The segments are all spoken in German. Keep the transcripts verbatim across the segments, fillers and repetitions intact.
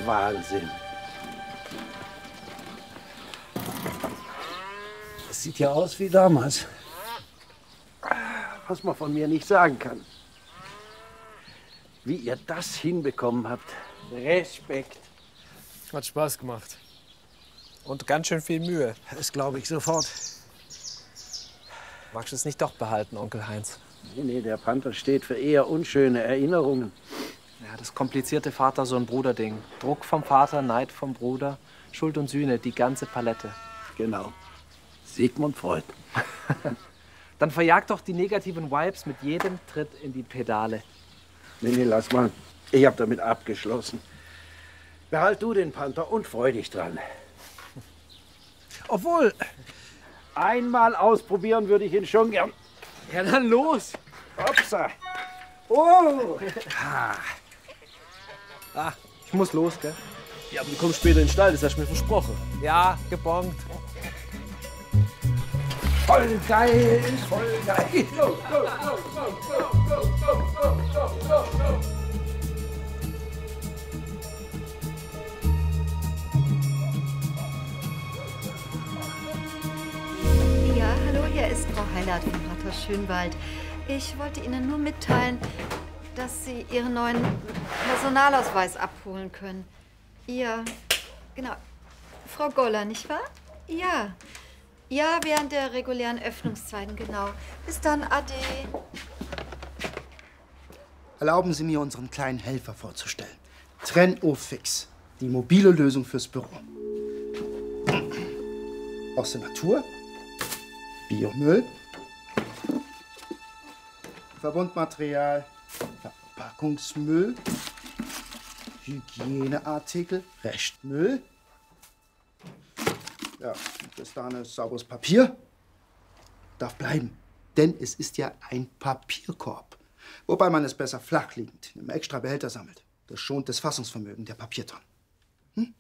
Wahnsinn. Das sieht ja aus wie damals. Was man von mir nicht sagen kann. Wie ihr das hinbekommen habt. Respekt. Hat Spaß gemacht. Und ganz schön viel Mühe. Das glaube ich sofort. Magst du es nicht doch behalten, Onkel Heinz? Nee, nee, der Panther steht für eher unschöne Erinnerungen. Ja, das komplizierte Vater-Sohn-Bruder-Ding. Druck vom Vater, Neid vom Bruder, Schuld und Sühne, die ganze Palette. Genau. Sigmund Freud. Dann verjagt doch die negativen Vibes mit jedem Tritt in die Pedale. Nee, nee, lass mal. Ich hab damit abgeschlossen. Behalt du den Panther und freu dich dran. Obwohl... Einmal ausprobieren würde ich ihn schon gern. Ja, dann los! Hopsa! Oh! Ah, ich muss los, gell? Ja, aber du kommst später in den Stall, das hast du mir versprochen. Ja, gebongt. Voll geil, voll geil. Go, go, go, go, go, go, go, go, go, go. Ja, hallo, hier ist Frau Heilert vom Rathaus Schönwald. Ich wollte Ihnen nur mitteilen, dass Sie Ihren neuen Personalausweis abholen können. Ja, genau. Frau Goller, nicht wahr? Ja. Ja, während der regulären Öffnungszeiten, genau. Bis dann, ade. Erlauben Sie mir, unseren kleinen Helfer vorzustellen. Trenn-O-Fix, die mobile Lösung fürs Büro. Aus der Natur, Biomüll, Verbundmaterial, Verpackungsmüll, Hygieneartikel, Restmüll. Ja, bis dahin ist sauberes Papier. Darf bleiben, denn es ist ja ein Papierkorb. Wobei man es besser flachliegend im extra Behälter sammelt. Das schont das Fassungsvermögen der Papiertonnen. Hm?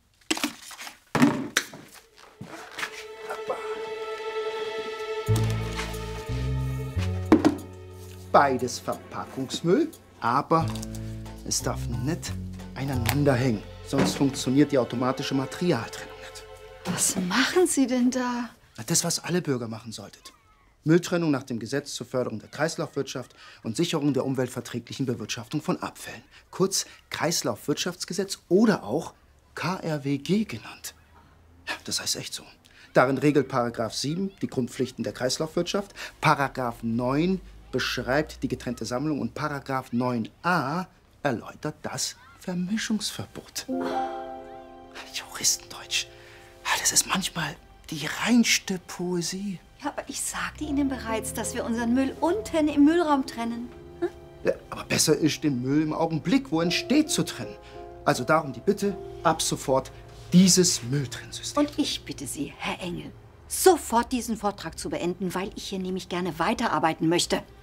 Beides Verpackungsmüll, aber es darf nicht einander hängen. Sonst funktioniert die automatische Materialtrennung nicht. Was machen Sie denn da? Das, was alle Bürger machen sollten. Mülltrennung nach dem Gesetz zur Förderung der Kreislaufwirtschaft und Sicherung der umweltverträglichen Bewirtschaftung von Abfällen. Kurz Kreislaufwirtschaftsgesetz oder auch K R W G genannt. Ja, das heißt echt so. Darin regelt Paragraph sieben die Grundpflichten der Kreislaufwirtschaft, Paragraph neun beschreibt die getrennte Sammlung und Paragraph neun a erläutert das Vermischungsverbot. Juristendeutsch. Das ist manchmal die reinste Poesie. Ja, aber ich sagte Ihnen bereits, dass wir unseren Müll unten im Müllraum trennen. Hm? Ja, aber besser ist, den Müll im Augenblick, wo er entsteht, zu trennen. Also darum die Bitte, ab sofort dieses Mülltrennsystem. Und ich bitte Sie, Herr Engel, sofort diesen Vortrag zu beenden, weil ich hier nämlich gerne weiterarbeiten möchte.